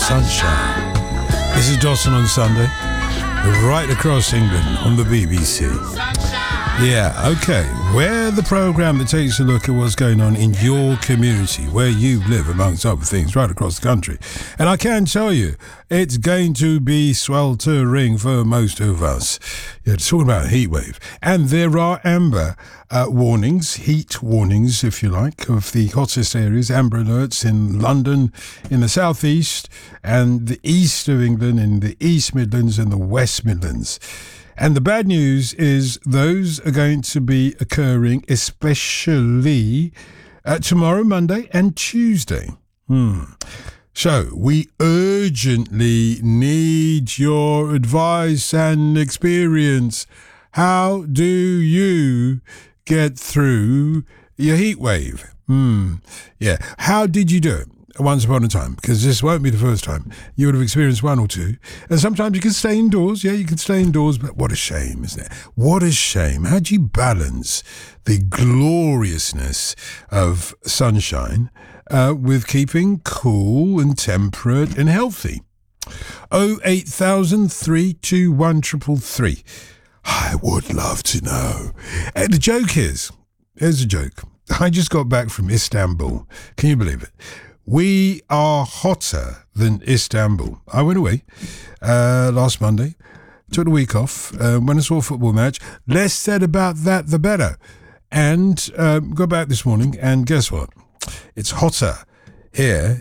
sunshine. This is Dawson on Sunday, right across England on the BBC. Yeah, okay. We're the programme that takes a look at what's going on in your community, where you live, amongst other things, right across the country. And I can tell you, it's going to be sweltering for most of us. Yeah, it's talking about a heat wave. And there are amber warnings, heat warnings, if you like, of the hottest areas, amber alerts in London, in the southeast, and the east of England, in the East Midlands and the West Midlands. And the bad news is those are going to be occurring especially tomorrow, Monday and Tuesday. So we urgently need your advice and experience. How do you get through your heat wave? Yeah. How did you do it? Once upon a time, because this won't be the first time. You would have experienced one or two. And sometimes you can stay indoors. Yeah, you can stay indoors, but what a shame, isn't it? What a shame. How do you balance the gloriousness of sunshine with keeping cool and temperate and healthy? 08000 321 333. I would love to know. And the joke is, here's a joke. I just got back from Istanbul. Can you believe it? We are hotter than Istanbul. I went away last Monday, took the week off, went and saw a football match. Less said about that, the better. And got back this morning, and guess what? It's hotter here